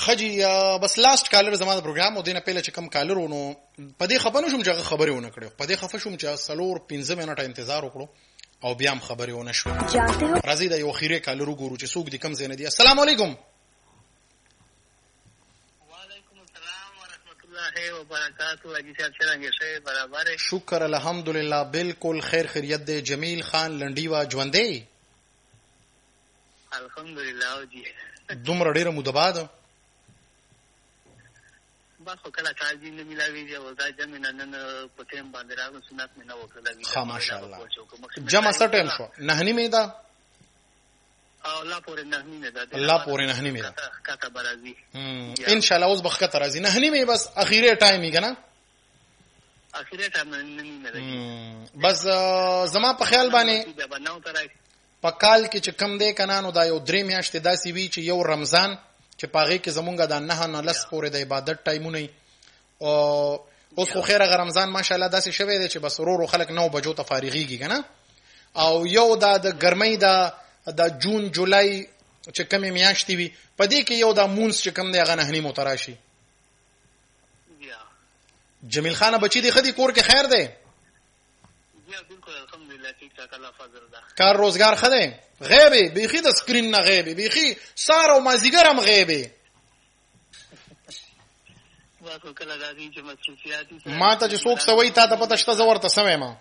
خجی بس لاست کالر زما د پروګرام او دینه پهله چې کم کالر ونو پدې خبرو شوم چې خبرې ونه کړو پدې خفه شوم چې سلور 15 منټه انتظار وکړو او بیا هم خبرې ونه شو راځي دا یو خیره کالر وګورو چې څوک دې کم زینه دي. السلام علیکم. وعلیکم السلام ورحمۃ اللہ وبرکاتہ. اجي صاحب څنګه شه برابر؟ شکر الحمدلله بالکل خیر خیریت دی. جمیل خان لنډیوا ژوندې؟ الحمدلله جی. دومره ډیره مدباد با خو کله کاجی نه ملاویږي او دا جمع نن په ټیم باندې راغلو سنت مې نه وکړه. ها ماشاءالله. جمع څه ټیم شو؟ نهنی مې دا الله پورې نهنی مې دا الله پورې نهنی مې دا کاته برازي ان شاء الله اوس بخته راځي. نهنی مې بس اخیری ټایم یې کنه اخیری ټایم نه مې بس زما په خیال باندې په کال کې چې کم دی کنه نو دا یو 3 میاشتې داسې وی چې یو رمضان چې پاغه کې زمونږ د نه لس پورې د عبادت ټایمونه او اوس خو خیره رمضان ماشاءالله داسې شوی دی چې بس ورو خلک 9 بجو ته فارغيږي کنه او یو د ګرمۍ د جون جولای چې کمی میاشتې وي په دې کې یو د مونس چې کم دی هغه نه نیمه تراشي. جمیل خان بچی دی خدي کور کې خیر دی؟ بالکل الحمدلله ٹھیک ٹھاک الله فضل ده. کار روزگار خده غیبی بیخی د سکرین نه غیبی بیخی سار او مازیګر هم غیبی واکو کله راځي چې مصروفیات ما ته چې څوک سوي تا ته پته شته زورته سمې ما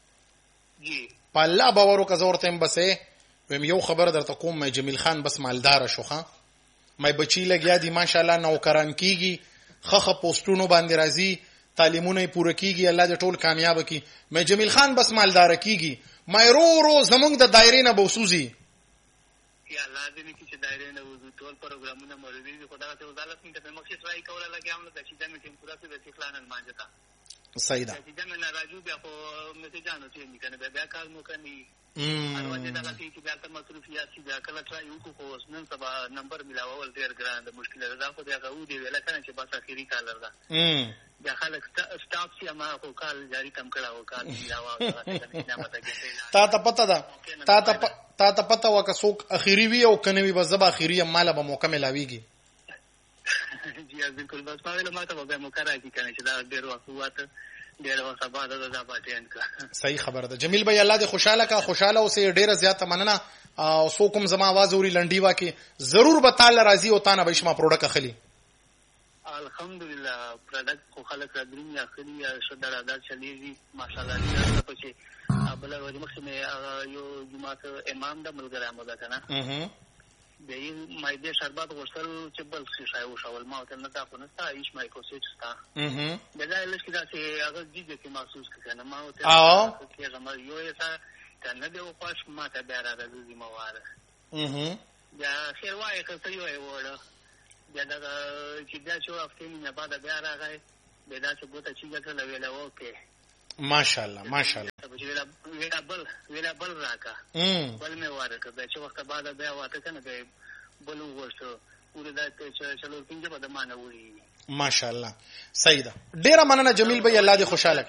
جی په الله باور وکړه زورته هم بسې ویم یو خبر درته کوم مې جمیل خان بس مالدار شوخه مې بچی لګیا دي ماشاءالله نوکران کیږي خخه پوسټونو باندې راځي تعلیمونه پوره کیږي الله دې ټول کامیاب کړي. مې جمیل خان بس مالدار کیږي مې رو زمونږ د دایرې نه بوسوزي یا الله دې چې دایرې نه وځو ټول پروګرامونه مولوی خدا ته وزالت نه ته مخکې ټرای کوله لګیا هم د چې دمه ټیم پورا څه د څخلان مانځتا صحیح ده چې دمه نه راځو بیا خو مې ځانو چې نه کنه بیا کار مو کني اروځه دا چې بیا ته مصروفیات چې بیا کله ټرای وکړو خو نن سبا نمبر ملاول ډیر ګران د مشکل ده خو دا غو دی ویل کنه چې بس اخیری کالر ده دا خلک سټاف چې ما خو کال جاری کم کړه او کال تا ته پته ده تا ته پته وکه څوک اخیری وی او کنه وی بس زبا اخیری مال به مکمل اویږي. جی بالکل بس ما ویل ما ته به مکرای کی کنه چې دا ډیر وقت ډیر وخت بعد دا پاتین کا صحیح خبره ده. جمیل بھائی الله دې خوشاله کا خوشاله اوسه ډیره زیاته مننه او سو کوم زما आवाज اوري لنډی واکي ضرور به تعالی راضي او تانه به شما پروډکټ اخلي. الحمدلله پروډکټ خو خلک راځي یا اخلي یا شدار ادا چلیږي ماشاءالله دې په چې بل ورځ مخکې یو جماعت امام د ملګری مو ده کنه به مې دې شربات غوښتل چې بل څه شای وشول ما ته نه تا خو نه تا هیڅ مې کوشش ستا دا لږ دا چې هغه دې کې محسوس کړم ما ته چې زما یو یې تا کنه دې او پاش ما ته بیا راځي مواره یا خیر وای که څه یو وړه بیا دا چې دا چې هفته نه بعد بیا راغی به دا چې ګوته چې ګټل ویل اوکې ماشاءالله ماشاءالله ویلا بل راکا بل مې واره که چې وخت بعد بیا واته کنه به بل وښو پوره دا چې چلو پنځه بده مانه وړي ماشاءالله صحیح ده. ډیره مننه جمیل بھائی الله دې خوشاله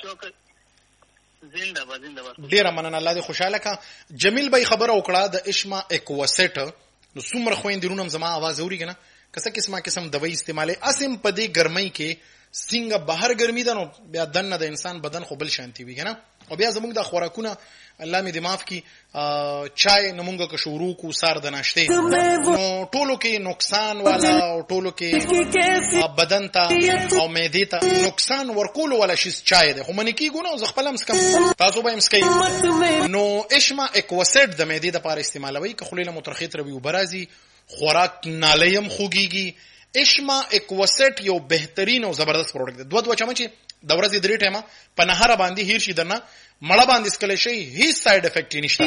زنده باد زنده باد. ډیره مننه الله دې خوشاله کا. جمیل بھائی خبر وکړه د اشما اکواسټ نو څومره خويندرونم زما आवाज اوري کنه کسه قسم دوايي استعمالي اسیم په دې ګرمۍ کې څنګه بهر ګرمي ده نو بیا دنه د انسان بدن خو بل شانتي وي کنه او بیا زموږ د خوراکونه الله می دې معاف کی چای نمونګه که شروع کو سار د ناشته نو ټولو کې نقصان والا او ټولو کې بدن ته او معدې ته نقصان ورکول ولا شي چای ده خو من کې ګونه ز خپلم سکم تاسو به مسکی نو اشما اکواسټ د معدې د لپاره استعمالوي که خلیله مترخیت روي وبرازي خوراک نالیم خوګيږي. اشما اکواسټ یو بهترین او زبردست پروډکټ دی. دوه چمچ د ورځې 3 ټیمه په نهر باندې هیر شي درنه مړه باندې سکل شي هیڅ ساید افیکټ نشته.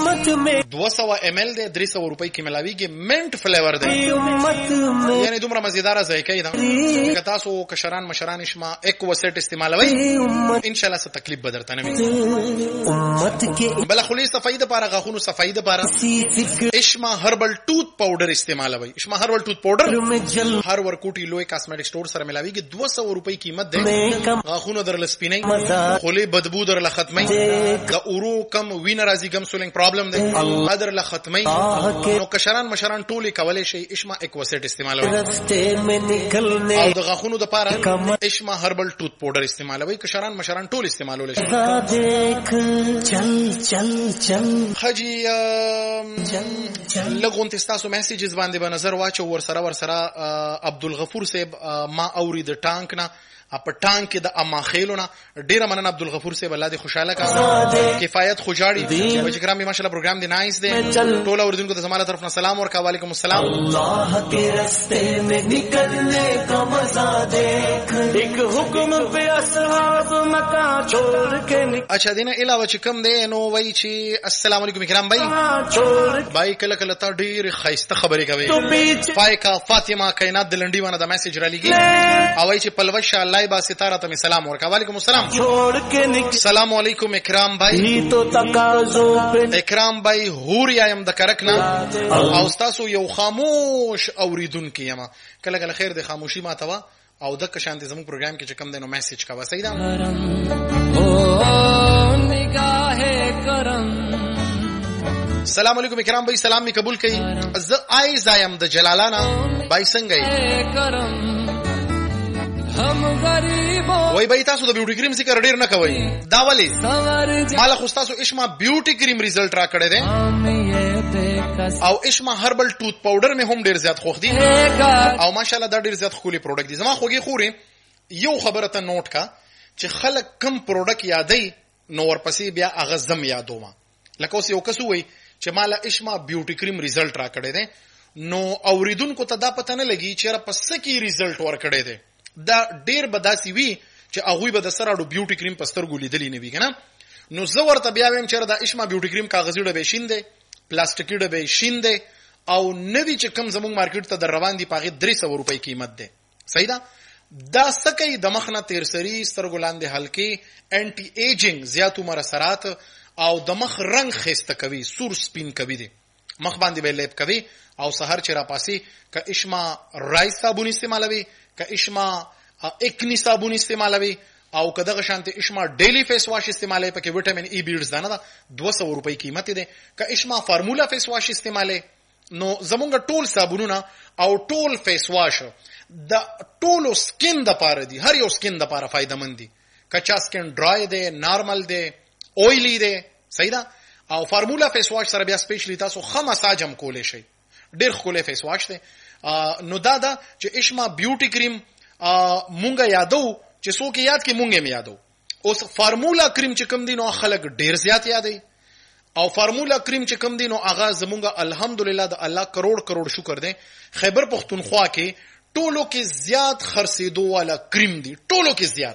200 ml دی 300 روپۍ کې ملاويږي منټ فلیور دی یعنی دومره مزیدار ذایقه ده که تاسو کشران مشران اشما اکواسټ استعمالوي ان شاء الله څه تکلیف بدرته نه وي. بل خلی صفائی د پاره غاخونو صفائی د پاره اشما هربل ټوث پاوډر استعمالوي. اشما هربل ټوث پاوډر هر ورکوټي لوی کاسمیټک سٹور سره ملاويږي 200 روپۍ قیمت ده. غاخونو در لسپینې خلی بدبو در لختمه ختمي د اورو کم وینر راځي کم سولینګ پرابلم دی ادر له ختمي نو کشران مشران ټولي کولای شي اشما اکواسیټ استعمالوي او د غاخونو د پاره اشما هربل ټوث پاوډر استعمالوي کشران مشران ټول استعمالول شي خجی لغون تاسو میسیجز باندې به نظر واچو ور سره عبدالغفور صاحب ما اوري د ټانک نه په ټانک د اما خیلونه ډیره مننه عبدالغفور صاحب الله دې خوشاله کا کفایت خوجاړي چې ګرام ماشاءالله پروګرام دی نایس دی ټول اوردونکو ته زماله طرف نه سلام ورکا وعلیکم السلام الله کے راستے میں نکلنے کا مزہ دیکھ ایک حکم پہ اصحاب مکہ چھوڑ کے اچھا دینه علاوه چې کوم دی نو وای چې السلام علیکم کرام بھائی کله کله تا ډیر خیسته خبرې کوي پایکا فاطمه کائنات د لنډی ونه د میسج را لګي او وای چې پلوش الله با ستاره ته سلام ورکا وعلیکم السلام السلام علیکم اکرام بھائی اکرام بھائی هوریا یم د کرکنا او تاسو یو خاموش اوریدونکو یم کله کله خیر د خاموشي ما توا او د کشانت زموږ پروګرام کې چې کم دینو میسج کا وسیدا نگاہ کرم السلام علیکم اکرام بھائی سلام می قبول کړئ ز آی زایم د جلالانا بھائی څنګه هم غریبو وای بھائی تاسو د بیوټی کریم ذکر ډیر نه کوي دا ولی مال خو تاسو اشما بیوټی کریم ریزلټ را کړی دی او اشما هربل ټوث پاوډر می هم ډیر زیات خوښ دي او ماشاءالله دا ډیر زیات خولي پروډکټ دي زما خوږی خوري یو خبره ته نوٹ کا چې خلک کم پروډکټ یادای نو ورپسې بیا هغه زم یادوما لکه اوس یو کس وای چې مال اشما بیوټی کریم ریزلټ را کړی دی نو اوریدونکو ته دا پته نه لګي چې را پس کی ریزلټ ور کړی دی دا ډیر بداسي وی چې هغه به د سره بیوټی کریم پستر ګولې دلی نه وی کنه نو زه ورته بیا ویم چې دا اشما بیوټی کریم کاغذي ډبه شینده پلاستیکي ډبه شینده او نوی چې کم زموږ مارکیټ ته در روان دي پاغه 300 روپۍ قیمت ده صحیح ده دا سکه د مخنه تیرسری سترګولاندې هلکی انټي ایجینګ زیات عمر اثرات او د مخ رنگ خسته کوي سور سپین کوي دي مخ باندې به لیپ کوي او سحر چې را پاسي ک اشما رایس صابون استعمالوي ک اشما اکنی صابون استعمالوي او کداغه شانته اشما ډیلی فیس واش استعمالوي پکې وټامین ای بیډز دانه 200 روپۍ قیمت ده ک اشما فارمولا فیس واش استعمالوي نو زمونږ ټول صابونونه او ټول فیس واش د ټولو سکین د پاره دي هر یو سکین د پاره فائدہ مند دي کچا سکین ډرای ده نارمل ده اویلی ده صحیح ده او فارمولا فیس واش سره بیا سپیشلی تاسو خمساج هم کولې شي ډیر خولې فیس واش ده نو دا چې اشما بیوټی کریم مونږه یادو چې څوک یاد کې مونږه می یادو اوس فارمولا کریم چې کوم دینو خلک ډیر زیات یادي او فارمولا کریم چې کوم دینو اغا زمونږه الحمدلله د الله کروڑ شکر ده خیبر پختونخوا کې ټولو کې زیات خرڅېدو والا کریم دي ټولو کې زیات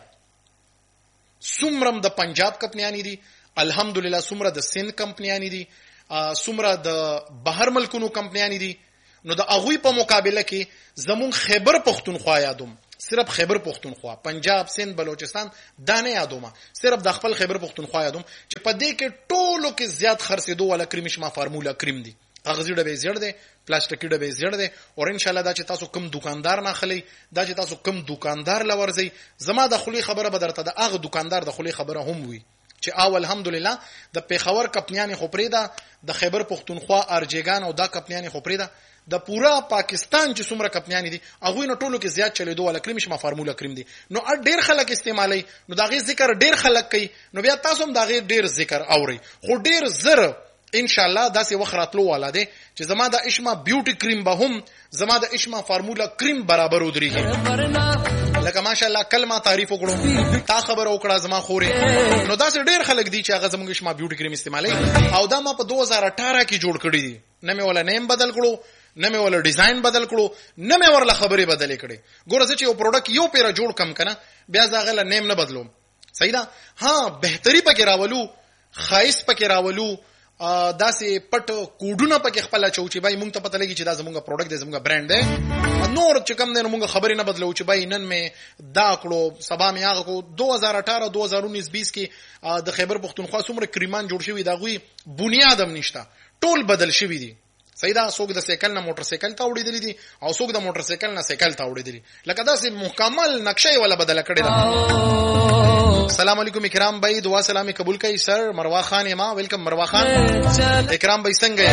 سمرم د پنجاب کمپنیانی دي الحمدلله سمره د سند کمپنیانی دي سمره د بهر ملکونو کمپنیانی دي نو د اغوی په مقابله کې زمون خیبر پختونخوا یادوم صرف خیبر پختونخوا پنجاب سند بلوچستان دانه یادوم صرف د خپل خیبر پختونخوا یادوم چې په دې کې ټولو کې زیات خرڅېدو والا کریم شما فارمولا کریم دي کاغذي ډبه زیړ ده پلاستیکي ډبه زیړ ده او ان شاء الله دا چې تاسو کم دکاندار نه خلی دا چې تاسو کم دکاندار لورځي زما د خولي خبره بدرته د اغه دکاندار د خولي خبره هم وي چې او الحمدلله د پیښور کپنیان خو پریدا د خیبر پختونخوا ارجګان او دا کپنیان خو پریدا د پورا پاکستان چې څومره کپنیان دي هغه نو ټولو کې زیات چلیدو ول کریم شما فارمولا کریم دي نو ډیر خلک استعمالي نو دا غي ذکر ډیر خلک کوي نو بیا تاسو هم دا غي ډیر ذکر اوري خو ډیر زر ان شاء الله دا سي وخت راتلو والا دي چې زما د اشما بیوټی کریم به هم زما د اشما فارمولا کریم برابر ودرېږي لکه ماشاءالله کلمه تعریف وکړو تا خبر وکړه زما خوري نو دا ډیر خلک دي چې هغه زموږ اشما بیوټی کریم استعمالي او دا ما په 2018 کې جوړ کړی دي نه مې ولا نیم بدل کړو نه مې ولا ډیزاین بدل کړو نه مې ورله خبرې بدلې کړې ګوره چې یو پروډکټ یو پیرا جوړ کم کنه بیا ځاغله نیم نه بدلوم صحیح ده ها بهتري پکې راولو خایس پکې راولو داسې پټ کوډونه پکې خپل چوچي بای مونږ ته پته لګي چې دا زموږه پروډکټ دی زموږه برانډ دی نور چې کم دی نو مونږ خبرې نه بدلو چې بای نن مې دا کړو سبا مې هغه کو 2018 2019 20 کې د خیبر پختونخوا څومره کریمان جوړ شوی دا غوي بنیاد هم نشته ټول بدل شوی دي صحیح ده. څوک د سایکل نه موټر سایکل ته وړېدلی دي او څوک د موټر سایکل نه سایکل ته وړېدلی، لکه داسې مکمل نقشه یې ولا بدله کړې ده. السلام علیکم اکرام بھائی، دعا سلامي قبول کړئ. سر مروا خان یما، ویلکم مروا خان. اکرام بھائی څنګه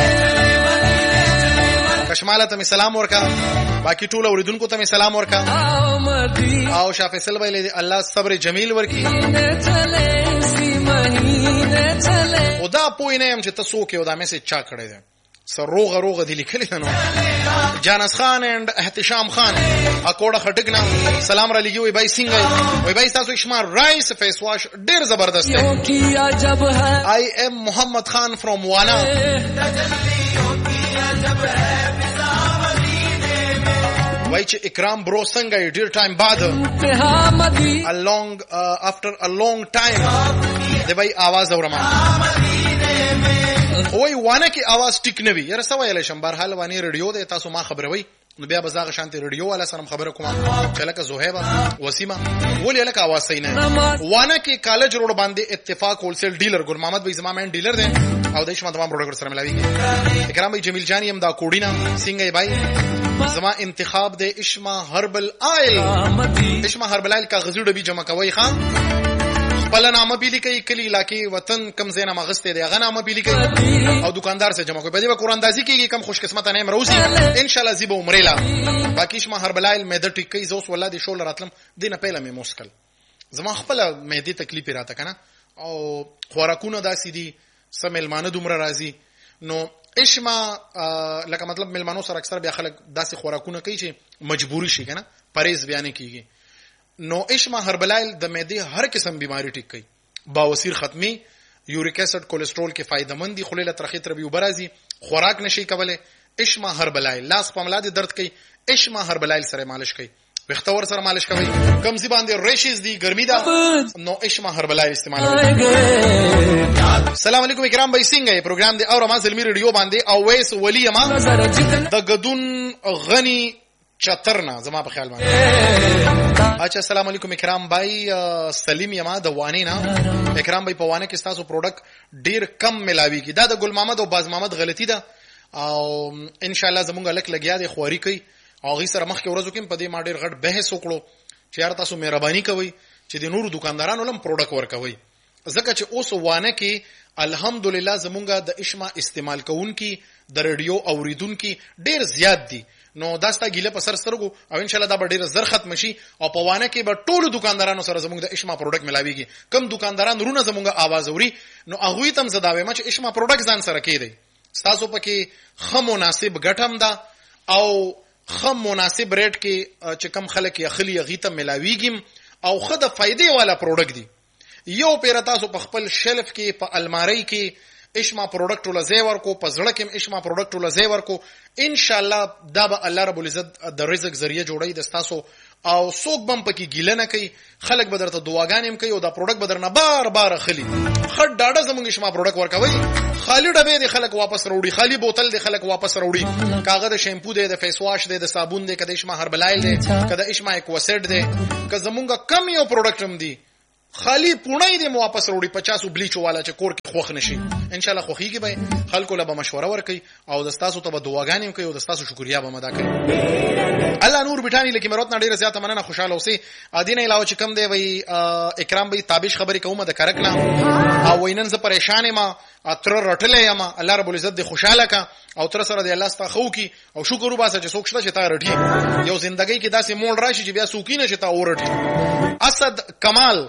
یې؟ کشماله ته می سلام ورکا، باقی ټول اوریدونکو ته می سلام ورکا، او شاه فیصل بھائی له الله صبر جمیل ورکی. او دا پوی نه يم چې تاسو کې او دا میسج چا کړی دی، سر روغه دی لیکلی نو. جانس خان اند احتشام خان اکوړه خټګنا سلام را لګي وي بای څنګه وي بای تاسو شمار رائس فیس واش ډیر زبردست دی. آی ام محمد خان فرام وانا. وای چې اکرام برو څنګه ډیر ټایم بعد after a long time دی بای आवाज اورم. وای وانه کې आवाज ټیک نه وي یاره سوایل شم. بهرحال وانی رادیو د تاسو ما خبروي نو بیا بزاغه شانتي رادیو والا سره خبره کوم چې لکه زوهیبه وسیمه ولې لکه आवाज صحیح نه. وانه کې کالج روډ باندې اتفاق هولسیل ډیلر ګل محمد بھائی زما مین ډیلر دی او د شمه تمام پروډکټ سره ملاوي. اکرام بھائی جمیل جانی هم دا کوډینا څنګه بھائی زما انتخاب د اشما هربل آیل. اشما هربل آیل کا غزو ډبي جمع کوي خان خپل نامه پیلی کوي، کلی علاقې وطن کم زینا مغسته دی هغه نامه پیلی کوي او دکاندار سره جمع کوي. په دې به قرآن اندازي کیږي کم خوش قسمت نه مروزي ان شاء الله زیبه عمره لا. باقی شما هربلایل مې د ټیکې زوس ولادي شول راتلم دینه پهله مې مشکل زما خپل مې دې تکلیف راته کنه او خوراکونه داسې دي سمل مانه دومره راځي نو اشما لکه مطلب ملمانو سره اکثر بیا خلک داسې خوراکونه کوي چې مجبوری شي کنه پرهیز بیان کیږي. نو اشما هربلایل د معدې هر قسم بیماری ټیک کوي، باوسیر ختمي، یوریک اسید کولیسټرول کې فائدہ مند دي، خلیله ترخی تربیو برازي، خوراک نشي کوله. اشما هربلایل لاس په ملاد درد کوي، اشما هربلایل سره مالش کوي، وختور سره مالش کوي، کمزې باندې ریشز دي ګرمي ده نو اشما هربلایل استعمالوي. السلام علیکم اکرام بھائی څنګه پروګرام دی او ما زلمی ریډیو باندې او ویس ولی ما د غدون غنی چترنا زما په خیال باندې. اچھا السلام علیکم اکرام بھائی سلیم یما د وانی نه. اکرام بھائی په وانه کې تاسو پروډکټ ډیر کم ملاوي کی دا د ګل محمد او باز محمد غلطی ده او ان شاء الله زمونږ لک لګیا دی خواري کوي او غي سره مخ کې ورځو کې په دې ما ډیر غټ بحث وکړو چې یار تاسو مهرباني کوئ چې د نورو دکاندارانو لم پروډکټ ورکوي ځکه چې اوس وانه کې الحمدلله زمونږ د اشما استعمال کوونکی د رادیو اوریدونکو ډیر زیات دي نو داستا ګیله په سر سترګو او ان شاء الله دا به ډیر زر ختم شي او په وانه کې به ټولو دکاندارانو سره زموږ د اشما پروډکټ ملاويږي. کم دکانداران رونه زموږ आवाज اوري نو هغه تم زداوي ما چې اشما پروډکټ ځان سره کېدی تاسو پکې خم مناسب ګټم دا او خم مناسب ریټ کې چې کم خلک یې خلی غیته ملاويږي او خد فائدې والا پروډکټ دی. یو پیر تاسو په خپل شلف کې په الماری کې اشما پروډکټ ول زیور کو پزړه کې اشما پروډکټ ول زیور کو ان شاء الله دا به الله رب العزت د رزق ذریعہ جوړي د تاسو او څوک بم پکې ګیله نه کوي خلک به درته دعاګانې هم کوي او دا پروډکټ به درنه بار بار خلی خټ ډاډه زمونږ اشما پروډکټ ورکوي خالی ډبه دي خلک واپس وروړي خالی بوتل دي خلک واپس وروړي کاغذ د شیمپو دی د فیس واش دی د صابون دی کده اشما هربلایل دی کده اشما ایکواسیډ دی که زمونږ کم یو پروډکټ هم دی خالی پونای دې واپس وروړي 50 بلیچ والا چې کور کې خوخ نشي ان شاء الله خوخيږي به خلکو له مشوره ورکي او د تاسو ته دعاګانې کوي او د تاسو شکریا به مدا کوي. الله نور بټانی لکه مرات نه ډیره زیاته مننه خوشاله اوسئ. دینه علاوه چې کم دی وای اکرام به تابش خبرې کومه د کرک نه او وینن ز پریشان ما اتر رټلې یم الله رب العزت دې خوشاله کا او تر سره دې الله ستاسو خو کی او شکر وباسه چې څوک شته چې تا رټي یو ژوندۍ کې داسې مول راشي چې بیا سوکینه چې تا ورټي. اسد کمال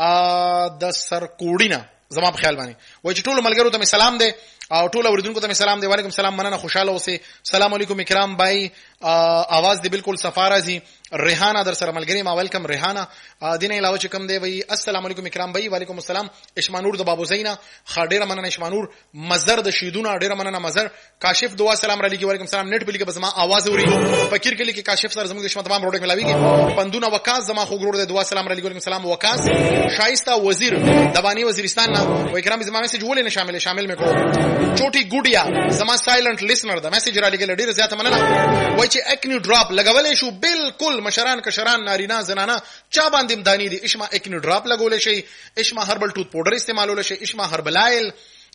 د سرکوډینا زما په خیال باندې وای چې ټول ملګرو ته سلام دی او ټول اوریدونکو ته سلام دی. وعلیکم السلام مننه خوشاله اوسئ. السلام علیکم اکرام بھائی आवाज دی بالکل سفارازي ریحانه در سره ملګری ما ویلکم ریحانه. دینه علاوه چې کوم دی وای السلام علیکم اکرام بھائی وعلیکم السلام. اشمانور د بابو زینا خاډیره مننه اشمانور مزر د شیدونه ډیره مننه مزر. کاشف دعا سلام را لګي وعلیکم السلام. نت بلی کې بس ما आवाज اوري فقیر کې لیکي کاشف سره زموږ شمه تمام پروډکټ ملاويږي. پندونه وکاس زما خو ګرور د دعا سلام را لګي وعلیکم السلام. وکاس شایسته وزیر دبانی وزیرستان نه و اکرام زما میسج ولې نه شامل مې کړو. چوټي ګوډیا زما سایلنت لیسنر د میسج را لګي ډیره زیاته مننه. وای چې اکنی ډراپ لګولې شو بالکل مشران کشران نارینه زنانه چا باندې دانی دي اشما اکنی ډراپ لګولې شي اشما هربل ټوت پاوډر استعمالول شي اشما هربلایل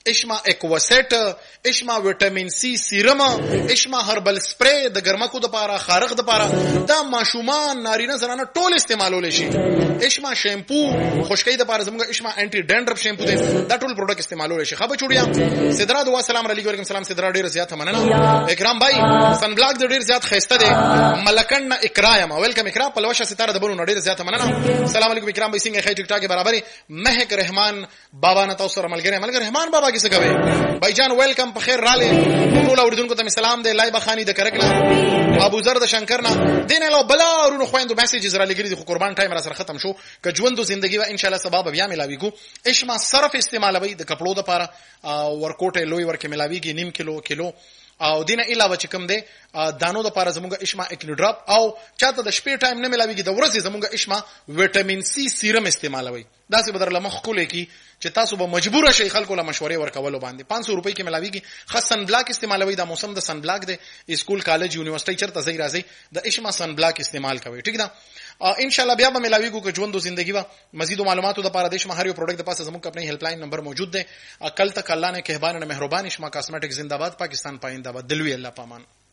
اشما اکوسیټ، اشما وټامین سی سیرم، اشما هربل سپری د ګرمکو د پاره، خارق د پاره، دا ماشومان نارینه زنانه ټول استعمالول شي. اشما شیمپو خشکۍ د پاره زموږ اشما انټي ډینډرف شیمپو دی، دا ټول پروډکټ استعمالول شي. خبر چوڑیا سدرا دوا سلام علیکم سلام سدرا ډیر زیات مننه. اکرام بھائی سن بلاک د ډیر زیات خسته دی. ملکن اکرایم ویلکم اکرام پلوشه ستاره د بونو ډیر زیات مننه. السلام علیکم اکرام بھائی څنګه خی ټیک ټاک برابرې. مهک رحمان بابا نه تاسو سره ملګری رحمان بابا کیسه کوي بھائی جان ویلکم په خیر رااله. ټول اوریدونکو ته سلام دی. لایبه خانی د کرکنا ابو زر د شنکرنا دین له بلا ورونو خويندو میسیجز را لګری د قربان ټایم را سره ختم شو. که ژوندو زندگی و ان شاء الله سبب بیا ملاویګو. اشما صرف استعمالوي د کپړو د پاره ورکوټه لوی ورکه ملاویږي نیم کیلو او دینه علاوه چې کوم دی دانو د پاره زموږه اشما اکنو ډراپ او چاته د شپې ټایم نه ملاویږي د ورځې زموږه اشما وټامین سی سیرم استعمالوي. دا څه بدر لمخ کولې کی چې تاسو به مجبور شئ خلکو له مشورې ورکولو باندې 500 روپۍ کې ملاویږي. خاصن بلاک استعمالوي دا موسم د سن بلاک دی. اسکول کالج یونیورسيټي چرته ځای راځي د اشما سن بلاک استعمال کوي. ٹھیک ده ان شاء الله بیا به ملاویږي که ژوندو زندگی و مزید معلوماتو د پاره د اشما هر یو پروډکټ د پاسه زموږ خپل هیلپ لاین نمبر موجود دی. کل تک الله نے کہبان نے مهربان اشما کاسمیټک زندہ باد پاکستان پاینده باد دلوي الله پامان.